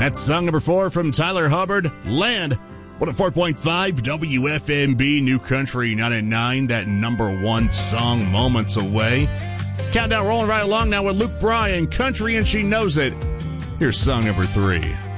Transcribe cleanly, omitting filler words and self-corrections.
That's song number 4 from Tyler Hubbard, Land. 104.5 WFMB, New Country 99. That number 1 song moments away. Countdown rolling right along now with Luke Bryan, Country and She Knows It. Here's song number 3.